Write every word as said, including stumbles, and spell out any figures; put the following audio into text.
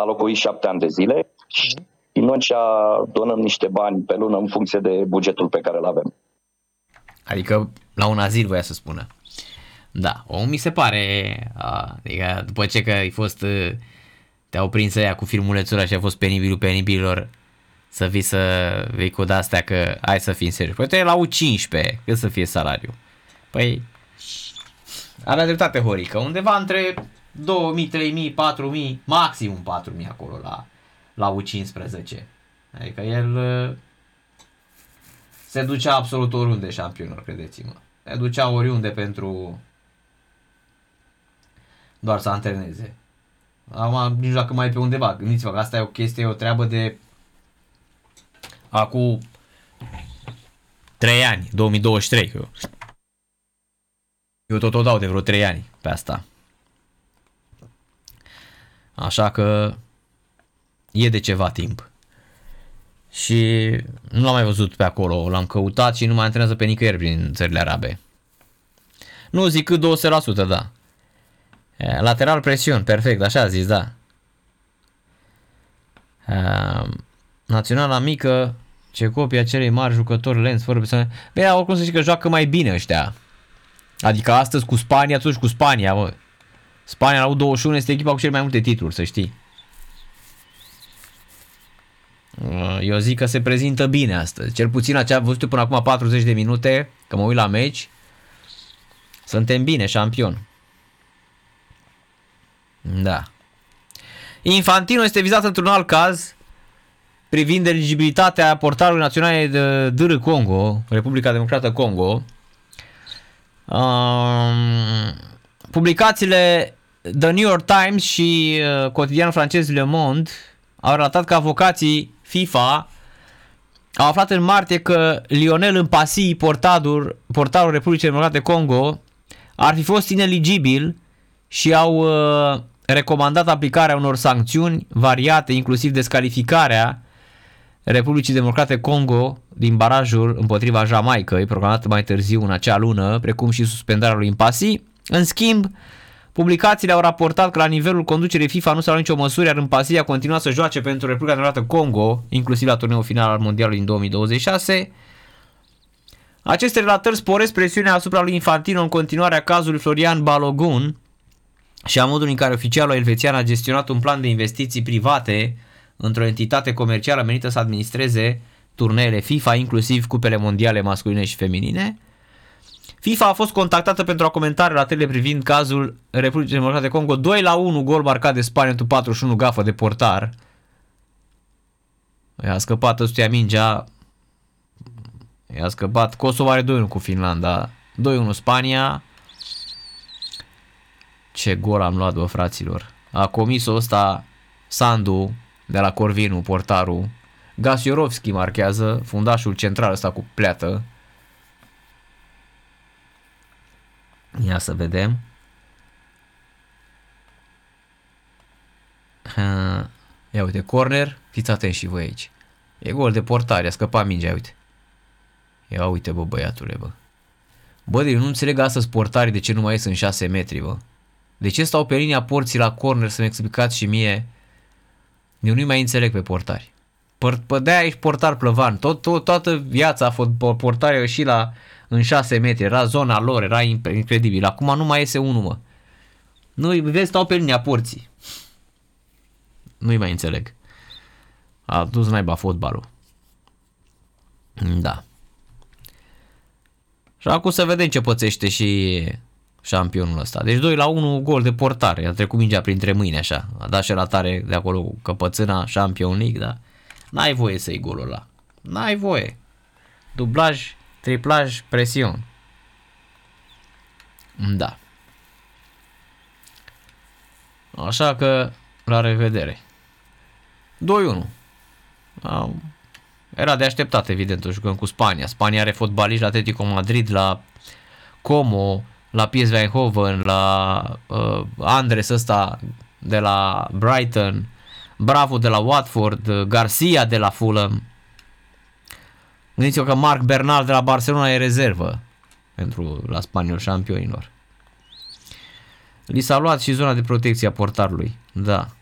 a locuit șapte ani de zile și noi donăm niște bani pe lună în funcție de bugetul pe care îl avem. Adică la un azil voia să spună. Da, omul mi se pare, adică după ce că ai fost, te-au prins ăia cu filmulețul ăla și a fost penibilul penibilor, să vii să vei cu de-astea că hai să fim serios. Păi te la U cincisprezece, cât să fie salariul? Păi, are dreptate Horică, undeva între două mii, trei mii, patru mii, maximum patru mii acolo la, la U cincisprezece. Adică el se ducea absolut oriunde șampionul, credeți-mă. Se ducea oriunde pentru doar să antreneze. Acum nici dacă mai e pe undeva, gândiți-vă că asta e o chestie, e o treabă de acum trei ani, două mii douăzeci și trei. Eu, eu tot o dau de vreo trei ani pe asta. Așa că e de ceva timp. Și nu l-am mai văzut pe acolo, l-am căutat și nu mai antrenează pe nicăieri prin țările arabe. Nu zic cât două sute la sută, da. Lateral presiune, perfect, așa a zis, da. Naționala mică, ce copia celei mari jucători lenți, fără persoane. Bine, oricum să zic că joacă mai bine ăștia. Adică astăzi cu Spania, atunci cu Spania, mă. Spania la U douăzeci și unu este echipa cu cele mai multe titluri, să știi. Eu zic că se prezintă bine astăzi. Cel puțin la ce am văzut până acum patruzeci de minute, că mă uit la meci, suntem bine, șampion. Da. Infantino este vizat într-un alt caz privind eligibilitatea portarului național de D R Congo, Republica Democrată Congo. Um, publicațiile The New York Times și uh, cotidianul francez Le Monde au relatat că avocații FIFA au aflat în martie că Lionel Mpasi, portarul, portarul Republicii Democrate Congo, ar fi fost ineligibil și au uh, recomandat aplicarea unor sancțiuni variate, inclusiv descalificarea Republicii Democrate Congo din barajul împotriva Jamaicăi, programat mai târziu în acea lună, precum și suspendarea lui Mpasi. În schimb, publicațiile au raportat că la nivelul conducerii FIFA nu s-a luat nicio măsură, iar Mpasi a continuat să joace pentru Republica Democrată Congo, inclusiv la turneul final al mondialului din două mii douăzeci și șase. Aceste relatări sporesc presiunea asupra lui Infantino în continuarea cazului Florian Balogun și a modului în care oficialul elvețian a gestionat un plan de investiții private într-o entitate comercială menită să administreze turneele FIFA, inclusiv cupele mondiale masculine și feminine. FIFA a fost contactată pentru a comenta relatările privind cazul Republicii Democrate Congo. doi la unu gol marcat de Spania într-un patruzeci și unu gafă de portar. I-a scăpat ăstuia mingea. I-a scăpat. Kosovo are doi unu cu Finlanda. doi unu Spania. Ce gol am luat, bă, fraților. A comis-o ăsta Sandu de la Corvinu, portarul. Gasiorovski marchează, fundașul central ăsta cu pleată. Ia să vedem. Ia uite, corner. Fiți atenți și voi aici. E gol de portare, a scăpat mingea, uite. Ia uite, bă, băiatule, bă. Bă, eu nu înțeleg astăzi portarii de ce nu mai ies în șase metri, bă. De ce stau pe linia porții la corner, să-mi explicați și mie? Eu nu-i mai înțeleg pe portari. Pă de-aia ești portar plăvan. Tot, tot, toată viața a fost portare și la în șase metri. Era zona lor, era incredibil. Acum nu mai iese unul, mă. Nu-i vezi, stau pe linia porții. Nu-i mai înțeleg. A dus naiba fotbalul. Da. Și acum să vedem ce pățește și șampionul ăsta. Deci doi la unu gol de portare. A trecut mingea printre mâini așa. A dat și la tare de acolo căpățâna Champions League, da? N-ai voie să iei golul ăla. N-ai voie. Dublaj, triplaj, presiune. Da. Așa că la revedere. doi unu. Era de așteptat, evident, o jucăm cu Spania. Spania are fotbaliști la Atletico Madrid, la Como, la P S V Eindhoven, la uh, Andres ăsta de la Brighton, Bravo de la Watford, Garcia de la Fulham. Gândiți-vă că Marc Bernal de la Barcelona e rezervă pentru la spaniol șampionilor. Li s-a luat și zona de protecție a portarului. Da.